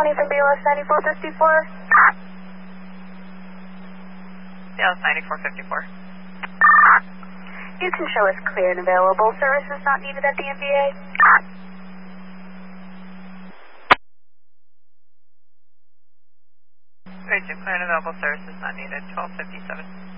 20 from BLS 9454. BLS 9454. You can show us clear and available. Service is not needed at the MBA. Great, clear and available. Service is not needed. 1257.